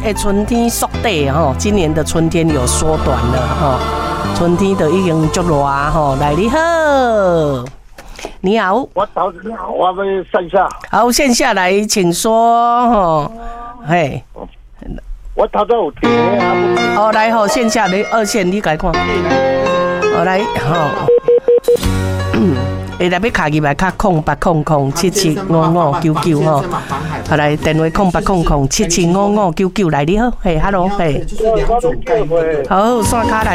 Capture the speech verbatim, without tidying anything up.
诶，春天缩短吼，今年的春天有缩短了吼，春天都已经足热吼。来，你好，你好， 我头我要线下， 好，线下来，请说吼，嘿， 我头都有听啊。 哦，来吼，线下你二线你来看，哦来吼。诶，来要卡入来卡空八空空七七五五九九吼，好来电话空八空空七七五五九九来你好，嘿 ，hello 嘿，好，刷卡来。